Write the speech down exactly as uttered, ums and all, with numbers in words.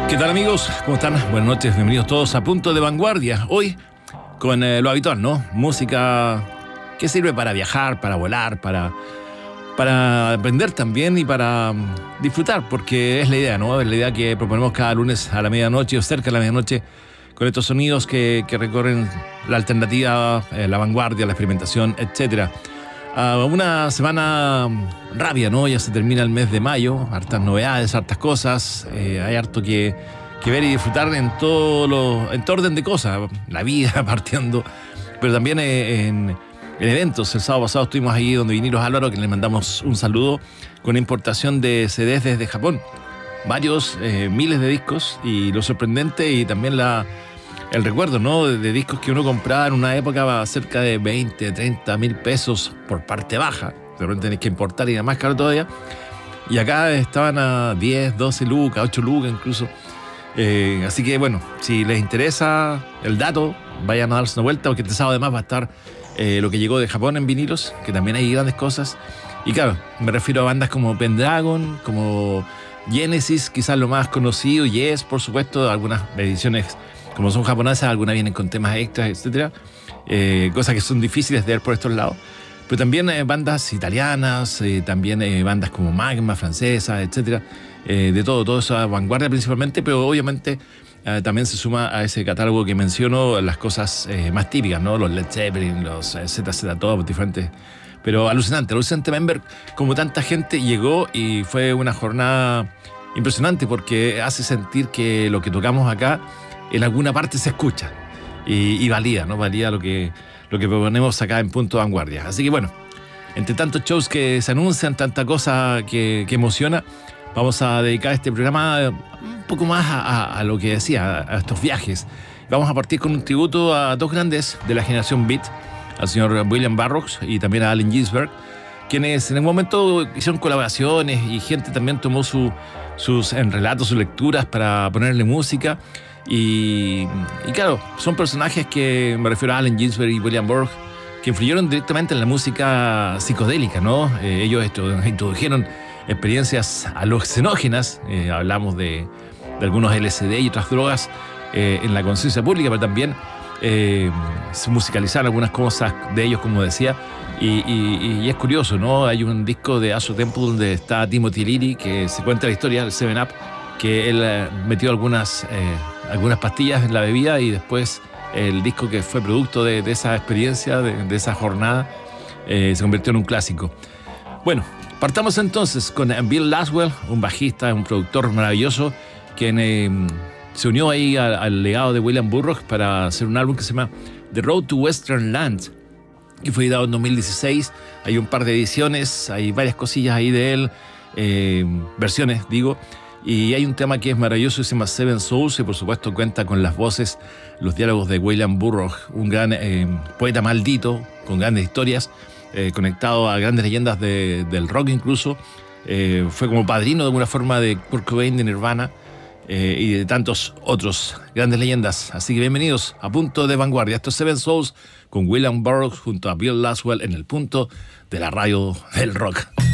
¿Qué tal, amigos? ¿Cómo están? Buenas noches, bienvenidos todos a Punto de Vanguardia. Hoy con eh, lo habitual, ¿no? Música que sirve para viajar, para volar, para, para aprender también y para um, disfrutar, porque es la idea, ¿no? Es la idea que proponemos cada lunes a la medianoche o cerca de la medianoche, con estos sonidos que, que recorren la alternativa, eh, la vanguardia, la experimentación, etcétera. Uh, una semana rápida, ¿no? Ya se termina el mes de mayo, hartas novedades, hartas cosas, eh, hay harto que, que ver y disfrutar en todo, lo, en todo orden de cosas, la vida partiendo, pero también eh, en, en eventos. El sábado pasado estuvimos ahí donde Vinilos Álvaro, que le mandamos un saludo, con importación de C Ds desde Japón, varios, eh, miles de discos, y lo sorprendente y también la... el recuerdo, ¿no? De, de discos que uno compraba en una época cerca de veinte, treinta mil pesos por parte baja. De repente tenés que importar y era más caro todavía. Y acá estaban a diez, doce lucas, ocho lucas incluso. Eh, así que bueno, si les interesa el dato, vayan a darse una vuelta, porque este sábado además va a estar eh, lo que llegó de Japón en vinilos, que también hay grandes cosas. Y claro, me refiero a bandas como Pendragon, como Genesis, quizás lo más conocido, Yes, por supuesto, algunas ediciones como son japonesas, algunas vienen con temas extras, etcétera, eh, cosas que son difíciles de ver por estos lados. Pero también eh, bandas italianas, eh, también eh, bandas como Magma, francesas, etcétera, eh, de todo, todo eso a vanguardia principalmente, pero obviamente eh, también se suma a ese catálogo que menciono las cosas eh, más típicas, ¿no? Los Led Zeppelin, los eh, Z Z Top, diferentes. Pero alucinante, alucinante. Bemberg, como tanta gente, llegó y fue una jornada impresionante, porque hace sentir que lo que tocamos acá en alguna parte se escucha y, y valía, ¿no? Valía lo que, lo que proponemos acá en Punto de Vanguardia. Así que bueno, entre tantos shows que se anuncian, tanta cosa que, que emociona, vamos a dedicar este programa un poco más a, a, a lo que decía, a, a estos viajes. Vamos a partir con un tributo a dos grandes de la generación Beat, al señor William Burroughs y también a Allen Ginsberg, quienes en el momento hicieron colaboraciones y gente también tomó su, sus en relatos, sus lecturas para ponerle música. Y, y claro, son personajes que, me refiero a Allen Ginsberg y William Burroughs, que influyeron directamente en la música psicodélica, ¿no? Eh, ellos esto, introdujeron experiencias alucinógenas, eh, hablamos de, de algunos L S D y otras drogas eh, en la conciencia pública, pero también eh, se musicalizaron algunas cosas de ellos, como decía, y, y, y es curioso, ¿no? Hay un disco de Ashore Temple donde está Timothy Leary, que se cuenta la historia del Seven Up, que él eh, metió algunas... Eh, algunas pastillas en la bebida, y después el disco, que fue producto de, de esa experiencia, de, de esa jornada, eh, se convirtió en un clásico. Bueno, partamos entonces con Bill Laswell, un bajista, un productor maravilloso, quien eh, se unió ahí al, al legado de William Burroughs para hacer un álbum que se llama The Road to Western Land, que fue editado en dos mil dieciséis. Hay un par de ediciones, hay varias cosillas ahí de él, eh, versiones, digo. Y hay un tema que es maravilloso, se llama Seven Souls, y por supuesto cuenta con las voces, los diálogos de William Burroughs, un gran eh, poeta maldito, con grandes historias, eh, conectado a grandes leyendas de, del rock incluso. Eh, fue como padrino de alguna forma de Kurt Cobain, de Nirvana, eh, y de tantos otros grandes leyendas. Así que bienvenidos a Punto de Vanguardia. Esto es Seven Souls con William Burroughs junto a Bill Laswell en el punto de la radio del rock.